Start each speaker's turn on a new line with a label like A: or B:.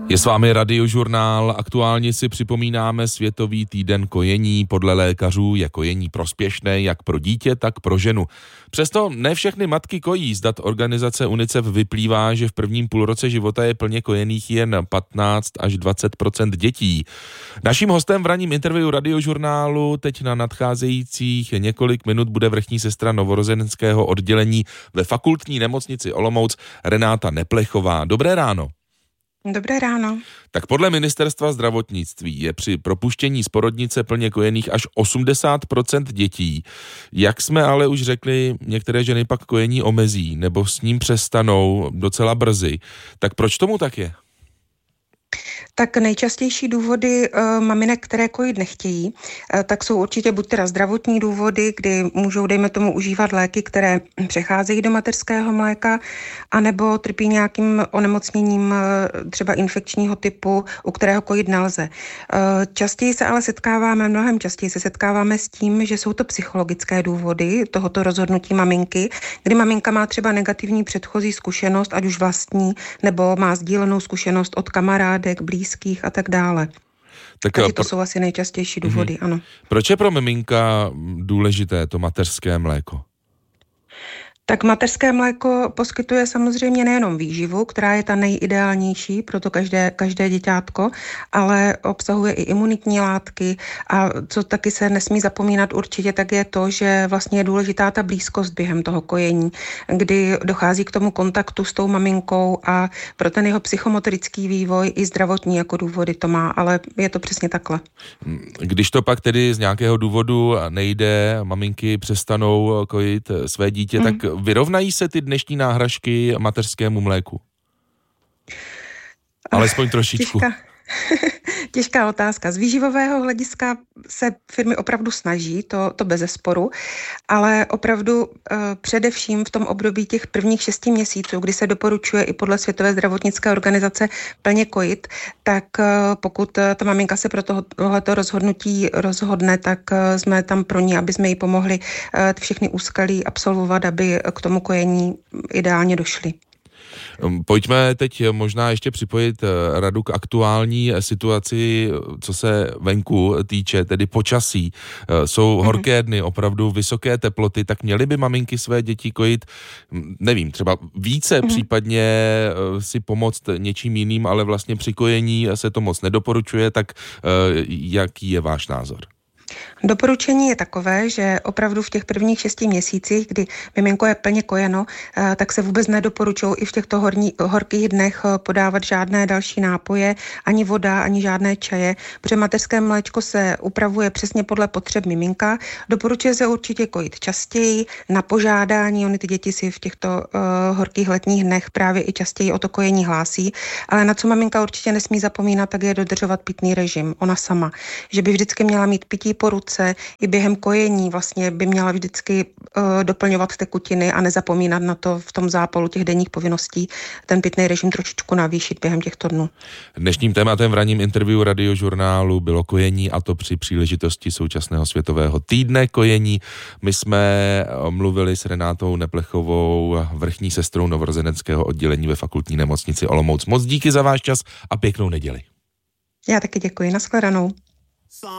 A: Je s vámi Radiožurnál. Aktuálně si připomínáme Světový týden kojení. Podle lékařů je kojení prospěšné jak pro dítě, tak pro ženu. Přesto ne všechny matky kojí. Z dat organizace UNICEF vyplývá, že v prvním půlroce života je plně kojených jen 15 až 20% dětí. Naším hostem v ranním interview Radiožurnálu teď na nadcházejících několik minut bude vrchní sestra novorozeneckého oddělení ve Fakultní nemocnici Olomouc Renáta Neplechová. Dobré ráno.
B: Dobré ráno.
A: Tak podle ministerstva zdravotnictví je při propuštění z porodnice plně kojených až 80% dětí. Jak jsme ale už řekli, některé ženy pak kojení omezí nebo s ním přestanou docela brzy. Tak proč tomu tak je?
B: Tak nejčastější důvody maminek, které kojit nechtějí, tak jsou určitě buď teda zdravotní důvody, kdy můžou, dejme tomu, užívat léky, které přecházejí do mateřského mléka, anebo trpí nějakým onemocněním třeba infekčního typu, u kterého kojit nelze. Mnohem častěji se setkáváme s tím, že jsou to psychologické důvody tohoto rozhodnutí maminky, kdy maminka má třeba negativní předchozí zkušenost, ať už vlastní, nebo má sdílenou zkušenost od kamarádek, blízkých a tak dále. Takže to jsou asi nejčastější důvody, ano.
A: Proč je pro miminka důležité to mateřské mléko?
B: Tak mateřské mléko poskytuje samozřejmě nejenom výživu, která je ta nejideálnější pro to každé děťátko, ale obsahuje i imunitní látky a co taky se nesmí zapomínat určitě, tak je to, že vlastně je důležitá ta blízkost během toho kojení, kdy dochází k tomu kontaktu s tou maminkou a pro ten jeho psychomotorický vývoj i zdravotní jako důvody to má, ale je to přesně takhle.
A: Když to pak tedy z nějakého důvodu nejde, maminky přestanou kojit své dítě, tak vyrovnají se ty dnešní náhražky mateřskému mléku? Alespoň trošičku.
B: Těžká otázka. Z výživového hlediska se firmy opravdu snaží, to bezesporu, ale opravdu především v tom období těch prvních 6 měsíců, kdy se doporučuje i podle Světové zdravotnické organizace plně kojit, tak pokud ta maminka se pro tohleto rozhodnutí rozhodne, tak jsme tam pro ní, aby jsme jí pomohli všechny úskalí absolvovat, aby k tomu kojení ideálně došli.
A: Pojďme teď možná ještě připojit Radu k aktuální situaci, co se venku týče, tedy počasí. Jsou horké dny, opravdu vysoké teploty, tak měly by maminky své děti kojit, nevím, třeba více, případně si pomoct něčím jiným, ale vlastně při kojení se to moc nedoporučuje, tak jaký je váš názor?
B: Doporučení je takové, že opravdu v těch prvních 6 měsících, kdy miminko je plně kojeno, tak se vůbec nedoporučují i v těchto horkých dnech podávat žádné další nápoje, ani voda, ani žádné čaje, protože mateřské mléčko se upravuje přesně podle potřeb miminka. Doporučuje se určitě kojit častěji, na požádání, ony ty děti si v těchto horkých letních dnech právě i častěji o to kojení hlásí, ale na co maminka určitě nesmí zapomínat, tak je dodržovat pitný režim, ona sama, že by vždycky měla mít pití po ruce, i během kojení vlastně by měla vždycky doplňovat tekutiny a nezapomínat na to v tom zápalu těch denních povinností ten pitný režim trošičku navýšit během těchto dnů.
A: Dnešním tématem v ranním interview Radiožurnálu bylo kojení, a to při příležitosti současného Světového týdne kojení. My jsme mluvili s Renátou Neplechovou, vrchní sestrou novorozeneckého oddělení ve Fakultní nemocnici Olomouc. Moc díky za váš čas a pěknou neděli.
B: Já taky děkuji, nashledanou.